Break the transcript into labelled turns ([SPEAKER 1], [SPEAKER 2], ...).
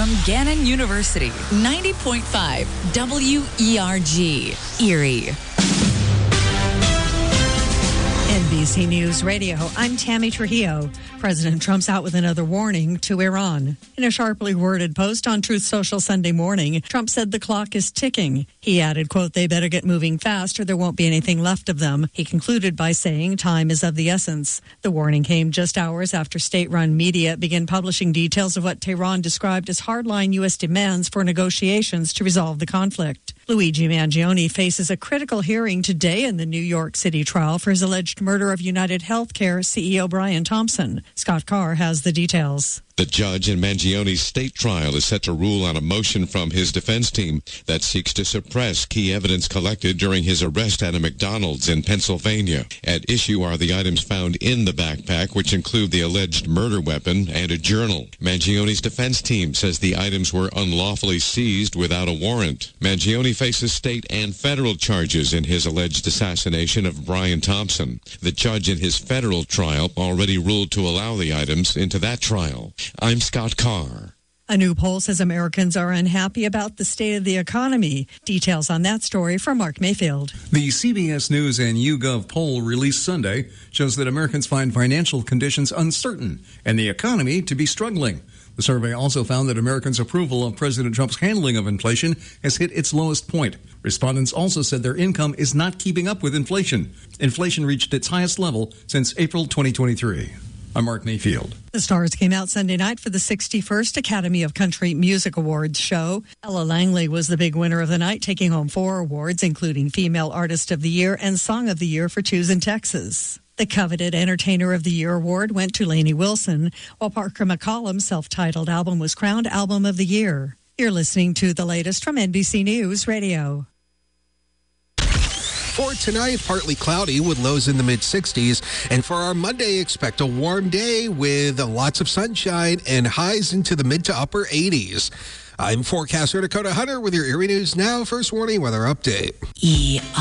[SPEAKER 1] from Gannon University. 90.5 WERG, Erie.
[SPEAKER 2] NBC News Radio, I'm Tammy Trujillo. President Trump's out with another warning to Iran. In a sharply worded post on Truth Social Sunday morning, Trump said the clock is ticking. He added, quote, they better get moving fast or there won't be anything left of them. He concluded by saying time is of the essence. The warning came just hours after state-run media began publishing details of what Tehran described as hardline U.S. demands for negotiations to resolve the conflict. Luigi Mangione faces a critical hearing today in the New York City trial for his alleged murder of United Healthcare CEO Brian Thompson. Scott Carr has the details.
[SPEAKER 3] The judge in Mangione's state trial is set to rule on a motion from his defense team that seeks to suppress key evidence collected during his arrest at a McDonald's in Pennsylvania. At issue are the items found in the backpack, which include the alleged murder weapon and a journal. Mangione's defense team says the items were unlawfully seized without a warrant. Mangione faces state and federal charges in his alleged assassination of Brian Thompson. The judge in his federal trial already ruled to allow the items into that trial. I'm Scott Carr.
[SPEAKER 2] A new poll says Americans are unhappy about the state of the economy. Details on that story from Mark Mayfield.
[SPEAKER 4] The CBS News and YouGov poll released Sunday shows that Americans find financial conditions uncertain and the economy to be struggling. The survey also found that Americans' approval of President Trump's handling of inflation has hit its lowest point. Respondents also said their income is not keeping up with inflation. Inflation reached its highest level since April 2023. I'm Mark Mayfield.
[SPEAKER 2] The stars came out Sunday night for the 61st Academy of Country Music Awards show. Ella Langley was the big winner of the night, taking home 4 awards, including Female Artist of the Year and Song of the Year for Choosing Texas. The coveted Entertainer of the Year award went to Lainey Wilson, while Parker McCollum's self-titled album was crowned Album of the Year. You're listening to the latest from NBC News Radio.
[SPEAKER 5] For tonight, partly cloudy with lows in the mid-60s. And for our Monday, expect a warm day with lots of sunshine and highs into the mid to upper 80s. I'm forecaster Dakota Hunter with your Erie News Now First Warning Weather Update.